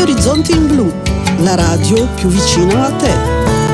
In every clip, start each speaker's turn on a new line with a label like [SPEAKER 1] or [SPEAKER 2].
[SPEAKER 1] Orizzonti in Blu, la radio più vicina a te.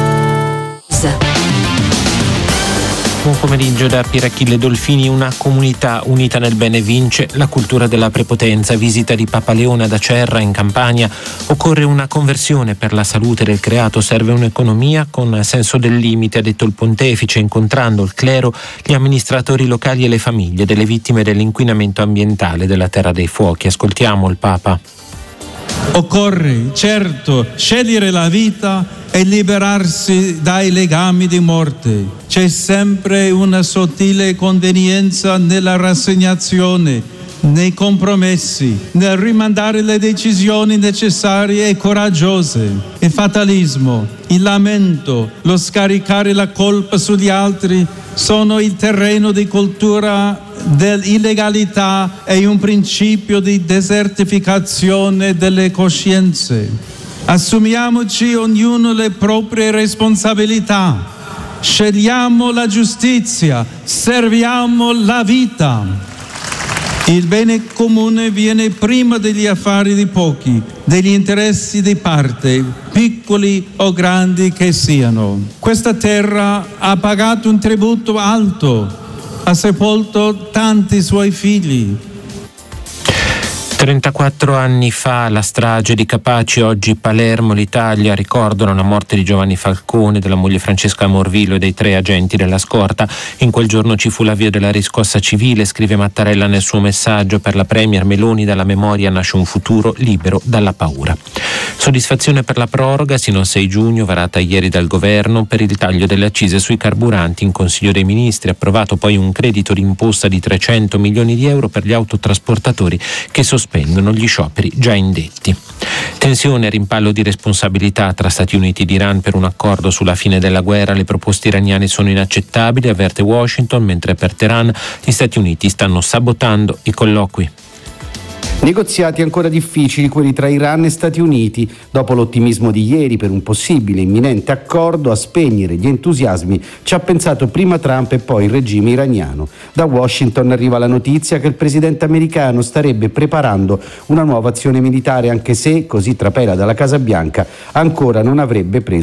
[SPEAKER 2] Buon pomeriggio da Pierachille Dolfini. Una comunità unita nel bene vince. La cultura della prepotenza. Visita di Papa Leone ad Acerra in Campania. Occorre una conversione per la salute del creato. Serve un'economia con senso del limite, ha detto il pontefice, incontrando il clero, gli amministratori locali e le famiglie delle vittime dell'inquinamento ambientale della Terra dei Fuochi. Ascoltiamo il Papa.
[SPEAKER 3] Occorre, certo, scegliere la vita e liberarsi dai legami di morte. C'è sempre una sottile convenienza nella rassegnazione, nei compromessi, nel rimandare le decisioni necessarie e coraggiose. Il fatalismo, il lamento, lo scaricare la colpa sugli altri sono il terreno di cultura dell'illegalità e un principio di desertificazione delle coscienze. Assumiamoci ognuno le proprie responsabilità, scegliamo la giustizia, serviamo la vita. Il bene comune viene prima degli affari di pochi, degli interessi di parte, piccoli o grandi che siano. Questa terra ha pagato un tributo alto, ha sepolto tanti suoi figli.
[SPEAKER 2] 34 anni fa la strage di Capaci, oggi Palermo, l'Italia ricordano la morte di Giovanni Falcone, della moglie Francesca Morvillo e dei 3 agenti della scorta. In quel giorno ci fu l'avvio della riscossa civile, scrive Mattarella nel suo messaggio. Per la premier Meloni dalla memoria nasce un futuro libero dalla paura. Soddisfazione per la proroga sino al 6 giugno, varata ieri dal governo, per il taglio delle accise sui carburanti in Consiglio dei Ministri. Approvato poi un credito d'imposta di 300 milioni di euro per gli autotrasportatori che sospendono gli scioperi già indetti. Tensione e rimpallo di responsabilità tra Stati Uniti ed Iran per un accordo sulla fine della guerra. Le proposte iraniane sono inaccettabili, avverte Washington, mentre per Teheran gli Stati Uniti stanno sabotando i colloqui.
[SPEAKER 4] Negoziati ancora difficili quelli tra Iran e Stati Uniti, dopo l'ottimismo di ieri per un possibile imminente accordo. A spegnere gli entusiasmi ci ha pensato prima Trump e poi il regime iraniano. Da Washington arriva la notizia che il presidente americano starebbe preparando una nuova azione militare, anche se, così trapela dalla Casa Bianca, ancora non avrebbe preso